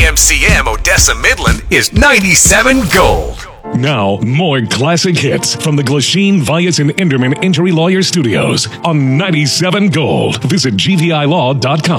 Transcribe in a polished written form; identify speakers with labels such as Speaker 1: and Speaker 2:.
Speaker 1: MCM Odessa Midland is 97 Gold.
Speaker 2: Now, more classic hits from the Glasheen, Vyas, and Enderman Injury Lawyer Studios on 97 Gold. Visit gvilaw.com.